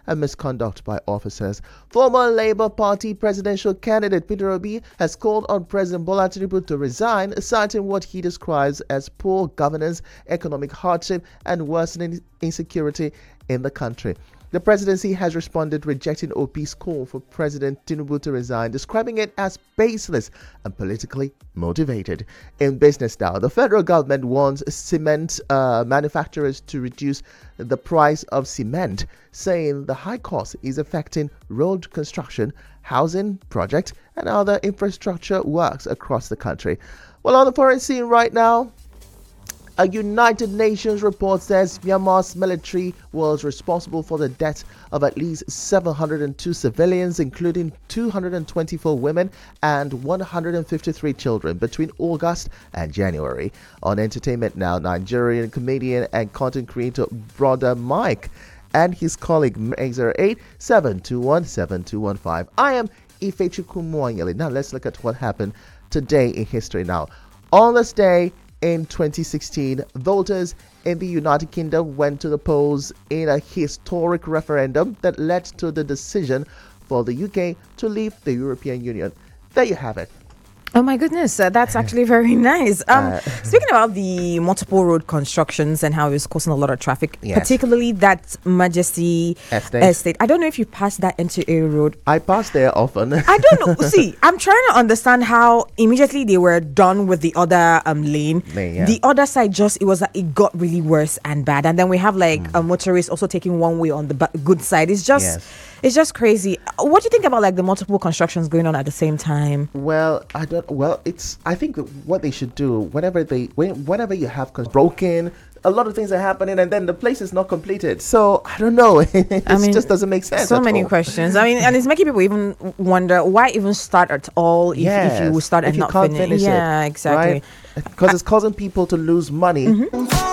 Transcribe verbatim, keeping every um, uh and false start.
and misconduct by officers. Former Labour Party presidential candidate Peter Obi has called on President Bola Tinubu to resign, citing what he describes as poor governance, economic hardship, and worsening insecurity in the country. The presidency has responded, rejecting Obi's call for President Tinubu to resign, describing it as baseless and politically motivated. In business now, the federal government wants cement uh, manufacturers to reduce the price of cement, saying the high cost is affecting road construction, housing projects, and other infrastructure works across the country. Well, on the foreign scene right now, a United Nations report says Myanmar's military was responsible for the death of at least seven hundred two civilians, including two hundred twenty-four women and one hundred fifty-three children, between August and January. On entertainment now, Nigerian comedian and content creator Brother Mike and his colleague eight zero eight, seven two one, seven two one five. I am Ifechukwu Mwanyele. Now let's look at what happened today in history now. On this day, in twenty sixteen, voters in the United Kingdom went to the polls in a historic referendum that led to the decision for the U K to leave the European Union. There you have it. Oh my goodness, uh, that's actually very nice. Um, uh, speaking about the multiple road constructions and how it's causing a lot of traffic, yes. particularly that Majesty Estate. Estate. I don't know if you passed that N T A road. I pass there often. I don't know. See, I'm trying to understand how immediately they were done with the other um lane. lane yeah. The other side just, it was like, it got really worse and bad. And then we have like mm. a motorist also taking one way on the ba- good side. It's just... Yes. It's just crazy. What do you think about like the multiple constructions going on at the same time? Well, I don't. Well, it's. I think that what they should do, whenever they, when, whenever you have broken, a lot of things are happening, and then the place is not completed. So I don't know. it I mean, just doesn't make sense. So many all. questions. I mean, and it's making people even wonder why even start at all if, yes, if you will start if and you not can't finish. finish yeah, it, exactly. Because right? it's causing people to lose money. Mm-hmm.